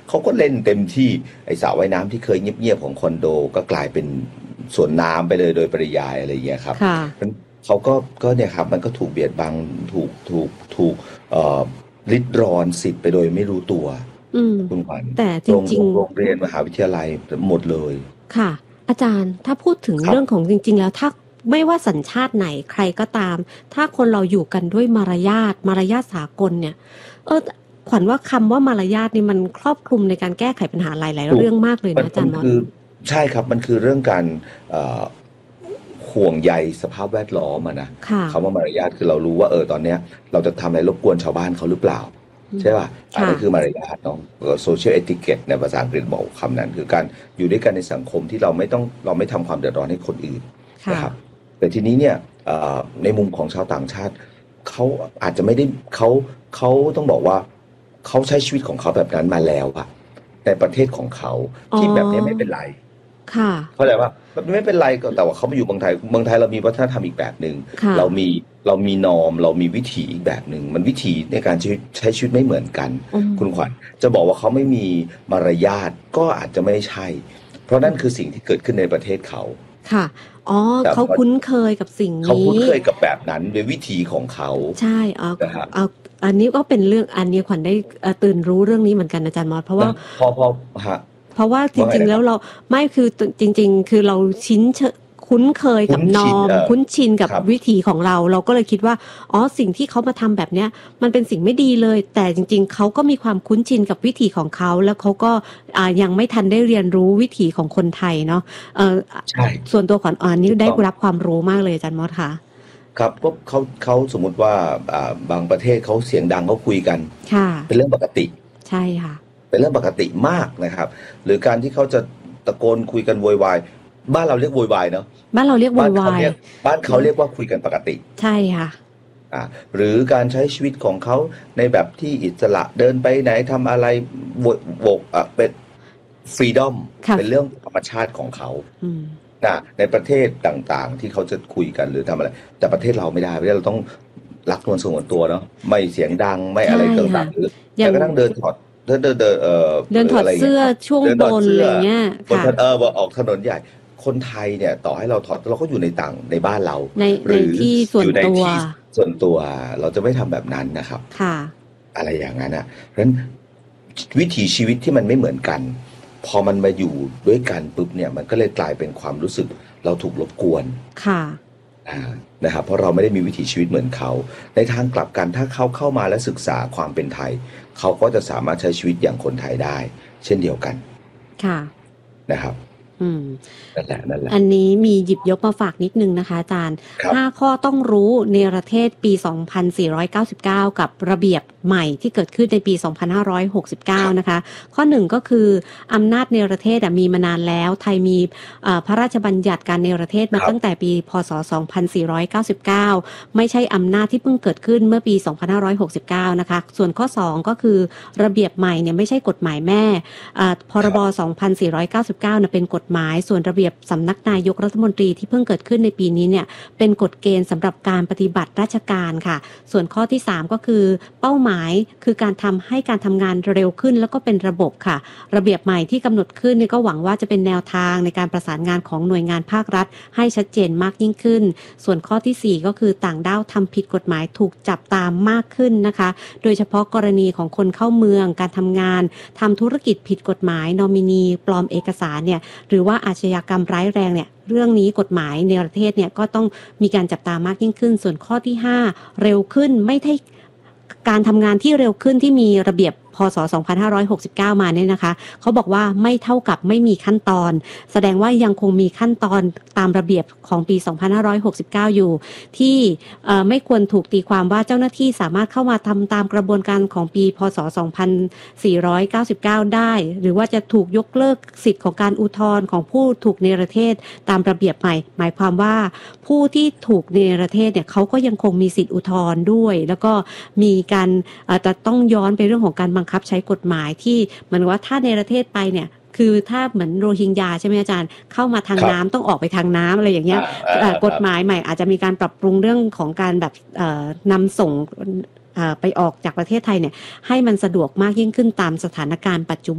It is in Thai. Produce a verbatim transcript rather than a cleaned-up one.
เขาก็เล่นเต็มที่ไอ้สระว่ายน้ำที่เคยเงียบๆของคอนโดก็กลายเป็นสวนน้ำไปเลยโดยปริยายอะไรอย่างเงี้ยครับค่ะเขาก็ก็เนี่ยครับมันก็ถูกเบียดบังถูกถูกถูกเอ่อริดรอนสิทธิ์ไปโดยไม่รู้ตัวอืมคุณขวัญแต่จโรงริงโรงเรียนมหาวิทยาลัยหมดเลยๆค่ะอาจารย์ถ้าพูดถึงครับเรื่องของจริงๆแล้วถ้าไม่ว่าสัญชาติไหนใครก็ตามถ้าคนเราอยู่กันด้วยมารยาทมารยาทสากลเนี่ยเออขวัญว่าคำว่ามารยาทนี่มันครอบคลุมในการแก้ไขปัญหาหลายๆถูกเรื่องมากเลยมันนะอาจารย์มดมันคือใช่ครับมันคือเรื่องการเอ่อห่วงใยสภาพแวดล้อมอะนะค่ะคำว่ามารยาทคือเรารู้ว่าเออตอนเนี้ยเราจะทำอะไรรบกวนชาวบ้านเขาหรือเปล่าอืมใช่ป่ะอันค่ะนั้นคือมารยาทเนาะโซเชียลเอติเกตในภาษาอังกฤษบอกคำนั้นคือการอยู่ด้วยกันในสังคมที่เราไม่ต้องเราไม่ทำความเดือดร้อนให้คนอื่นค่ะนะครับแต่ทีนี้เนี่ยเอ่อในมุมของชาวต่างชาติเขาอาจจะไม่ได้เขาเขาต้องบอกว่าเขาใช้ชีวิตของเขาแบบนั้นมาแล้วอะในประเทศของเขาอ๋ที่แบบนี้ไม่เป็นอไรค่ะเข้าใจว่ามันไม่เป็นไรก็แต่ว่าเขามาอยู่เมืองไทยเมืองไทยเรามีวัฒนธรรมอีกแบบหนึ่งค่ะเรามีเรามีนอร์มเรามีวิถีอีกแบบหนึ่งมันวิถีในการใช้ใช้ชีวิตไม่เหมือนกันอืมคุณขวัญจะบอกว่าเขาไม่มีมารยาทก็อาจจะไม่ใช่เพราะนั่นคือสิ่งที่เกิดขึ้นในประเทศเขาค่ะอ๋อแต่พอเขาคุ้นเคยกับสิ่งเขานี้คุ้นเคยกับแบบนั้นโดยวิถีของเขาใช่เอานะฮะเอาอันนี้ก็เป็นเรื่องอันนี้ขวัญได้เอ่อตื่นรู้เรื่องนี้เหมือนกันอาจารย์มอสเพราะว่านะพอพอฮะเพราะว่าจว่าไงนะครับริงๆแล้วเราไม่คือตจริงๆคือเราชินเชคุ้นเคยกัคุ้นบนอร์มชินเออคุ้นชินกับครับวิถีของเราเราก็เลยคิดว่าอ๋อสิ่งที่เขามาทำแบบเนี้ยมันเป็นสิ่งไม่ดีเลยแต่จริงๆเขาก็มีความคุ้นชินกับวิถีของเขาแล้วเขาก็อ่ายังไม่ทันได้เรียนรู้วิถีของคนไทยเนาะเอ่อใช่ส่วนตัวขวัญอ่อนนี้ได้ถูกต้องรับความรู้มากเลยอาจารย์มอสค่ะครับก็เขาเขาสมมุติว่าอ่าบางประเทศเขาเสียงดังเขาคุยกันค่ะเป็นเรื่องปกติใช่ค่ะเป็นเรื่องปกติมากนะครับหรือการที่เขาจะตะโกนคุยกันโวยวายบ้านเราเรียกโวยวายเนาะบ้านเราเรียกโวบ้านยวายเขาเรียกบ้านเขาเรียกว่าคุยกันปกติใช่ค่ะอ่าหรือการใช้ชีวิตของเขาในแบบที่อิสระเดินไปไหนทำอะไรโวโวอ่ะเป็นฟรีดอมค่ะเป็นเรื่องธรรมชาติของเขาอืมนะในประเทศต่างๆที่เขาจะคุยกันหรือทำอะไรแต่ประเทศเราไม่ได้ประเทศเราต้องรักนวลสงวนตัวเนาะไม่เสียงดังไม่อะไรใช่ค่ะต่างๆหรืออย่างแม้กระทั่งเดินถอดเดินเดินเดินเอ่อเดินถอดอะไรอย่างเงี้เสื้อยครับช่วงเดินบถอดเสื้อนอะไรเงี้ยบนค่ะถนนเออออกถนนใหญ่คนไทยเนี่ยต่อให้เราถอดเราก็อยู่ในต่างในบ้านเราในในหรือที่ส่อยู่ในวนตัวที่ส่วนตัวเราจะไม่ทำแบบนั้นนะครับค่ะอะไรอย่างนั้นอ่ะเพราะฉะนั้นวิถีชีวิตที่มันไม่เหมือนกันพอมันมาอยู่ด้วยกันปุ๊บเนี่ยมันก็เลยกลายเป็นความรู้สึกเราถูกรบกวนค่ะอ่านะครับเพราะเราไม่ได้มีวิถีชีวิตเหมือนเขาในทางกลับกันถ้าเขาเข้ามาและศึกษาความเป็นไทยเขาก็จะสามารถใช้ชีวิตอย่างคนไทยได้เช่นเดียวกันค่ะนะครับอืมนั่นแหละนั่นแหละอันนี้มีหยิบยกมาฝากนิดนึงนะคะอาจารย์ครับห้าข้อต้องรู้ในประเทศปี สองพันสี่ร้อยเก้าสิบเก้า กับระเบียบใหม่ที่เกิดขึ้นในปี สองพันห้าร้อยหกสิบเก้า นะคะ ข้อหนึ่งก็คืออำนาจในประเทศมีมานานแล้ว ไทยมีพระราชบัญญัติการในประเทศมาตั้งแต่ปีพ.ศ. สองพันสี่ร้อยเก้าสิบเก้า ไม่ใช่อำนาจที่เพิ่งเกิดขึ้นเมื่อปี สองพันห้าร้อยหกสิบเก้า นะคะ ส่วนข้อสองก็คือระเบียบใหม่เนี่ยไม่ใช่กฎหมายแม่พรบ สองพันสี่ร้อยเก้าสิบเก้า เนี่ยเป็นกฎหมายส่วนระเบียบสำนักนายกรัฐมนตรีที่เพิ่งเกิดขึ้นในปีนี้เนี่ยเป็นกฎเกณฑ์สำหรับการปฏิบัติราชการค่ะส่วนข้อที่สามก็คือเป้าหมายคือการทำให้การทำงานเร็วขึ้นแล้วก็เป็นระบบค่ะระเบียบใหม่ที่กำหนดขึ้นนี่ก็หวังว่าจะเป็นแนวทางในการประสานงานของหน่วยงานภาครัฐให้ชัดเจนมากยิ่งขึ้นส่วนข้อที่สี่ก็คือต่างด้าวทำผิดกฎหมายถูกจับตามมากขึ้นนะคะโดยเฉพาะกรณีของคนเข้าเมืองการทำงานทำธุรกิจผิดกฎหมายนอมินีปลอมเอกสารเนี่ยหรือว่าอาชญากรรมร้ายแรงเนี่ยเรื่องนี้กฎหมายในประเทศเนี่ยก็ต้องมีการจับตามากยิ่งขึ้นส่วนข้อที่ห้าเร็วขึ้นไม่ใช่การทำงานที่เร็วขึ้นที่มีระเบียบพ.ศ. สองพันห้าร้อยหกสิบเก้า มาเนี่ยนะคะเขาบอกว่าไม่เท่ากับไม่มีขั้นตอนแสดงว่ายังคงมีขั้นตอนตามระเบียบของปี สองพันห้าร้อยหกสิบเก้า อยู่ที่ไม่ควรถูกตีความว่าเจ้าหน้าที่สามารถเข้ามาทำตามกระบวนการของปีพ.ศ. สองพันสี่ร้อยเก้าสิบเก้า ได้หรือว่าจะถูกยกเลิกสิทธิ์ของการอุทธรณ์ของผู้ถูกเนรเทศตามระเบียบใหม่หมายความว่าผู้ที่ถูกเนรเทศเนี่ยเขาก็ยังคงมีสิทธิ์อุทธรณ์ด้วยแล้วก็มีการจะต้องย้อนไปเรื่องของการบังคับใช้กฎหมายที่เหมือนว่าถ้าเนรเทศไปเนี่ยคือถ้าเหมือนโรฮิงญาใช่ไหมอาจารย์เข้ามาทางน้ำต้องออกไปทางน้ำอะไรอย่างเงี้ยกฎหมายใหม่อาจจะมีการปรับปรุงเรื่องของการแบบนำส่งไปออกจากประเทศไทยเนี่ยให้มันสะดวกมากยิ่งขึ้นตามสถานการณ์ปัจจุบัน